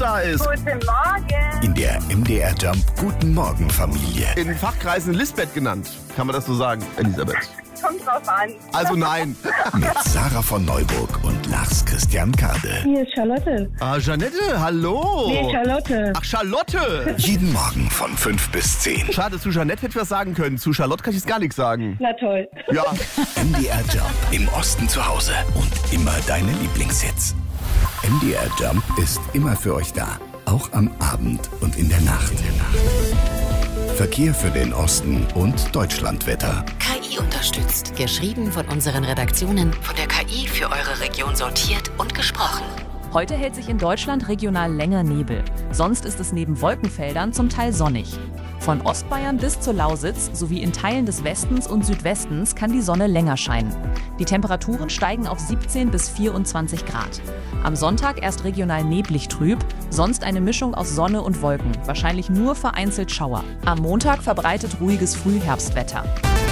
da ist. Guten Morgen. In der MDR Jump Guten Morgen Familie. In Fachkreisen Lisbeth genannt. Kann man das so sagen, Elisabeth? Kommt drauf an. Also nein. Mit Sarah von Neuburg und Lars Christian Kade. Hier ist Charlotte. Ah, Janette, hallo. Nee, Charlotte. Ach, Charlotte. Jeden Morgen von 5 bis 10. Schade, zu Janette hätte ich was sagen können. Zu Charlotte kann ich jetzt gar nichts sagen. Na toll. Ja. MDR Jump. Im Osten zu Hause. Und immer deine Lieblingshits. MDR Jump ist immer für euch da. Auch am Abend und in der Nacht. Verkehr für den Osten und Deutschlandwetter. KI unterstützt. Geschrieben von unseren Redaktionen, von der KI für eure Region sortiert und gesprochen. Heute hält sich in Deutschland regional länger Nebel. Sonst ist es neben Wolkenfeldern zum Teil sonnig. Von Ostbayern bis zur Lausitz sowie in Teilen des Westens und Südwestens kann die Sonne länger scheinen. Die Temperaturen steigen auf 17 bis 24 Grad. Am Sonntag erst regional neblig trüb, sonst eine Mischung aus Sonne und Wolken, wahrscheinlich nur vereinzelt Schauer. Am Montag verbreitet ruhiges Frühherbstwetter.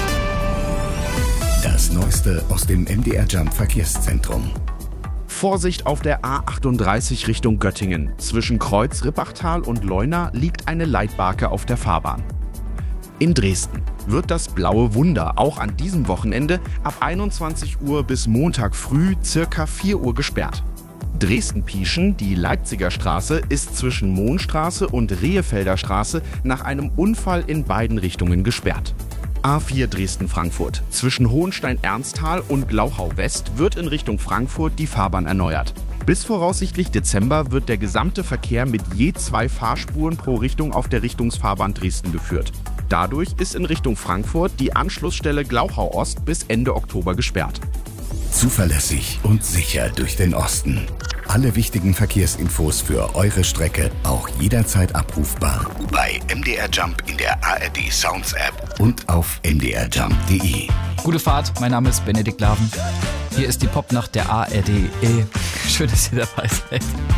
Das Neueste aus dem MDR Jump Verkehrszentrum. Vorsicht auf der A38 Richtung Göttingen. Zwischen Kreuz Rippachtal und Leuna liegt eine Leitbarke auf der Fahrbahn. In Dresden wird das Blaue Wunder auch an diesem Wochenende ab 21 Uhr bis Montag früh circa 4 Uhr gesperrt. Dresden-Pieschen, die Leipziger Straße, ist zwischen Mohnstraße und Rehefelder Straße nach einem Unfall in beiden Richtungen gesperrt. A4 Dresden-Frankfurt. Zwischen Hohenstein-Ernsthal und Glauchau-West wird in Richtung Frankfurt die Fahrbahn erneuert. Bis voraussichtlich Dezember wird der gesamte Verkehr mit je 2 Fahrspuren pro Richtung auf der Richtungsfahrbahn Dresden geführt. Dadurch ist in Richtung Frankfurt die Anschlussstelle Glauchau-Ost bis Ende Oktober gesperrt. Zuverlässig und sicher durch den Osten. Alle wichtigen Verkehrsinfos für eure Strecke auch jederzeit abrufbar bei MDR Jump in der ARD Sounds App und auf mdrjump.de. Gute Fahrt, mein Name ist Benedikt Laven. Hier ist die Popnacht der ARD. Schön, dass ihr dabei seid.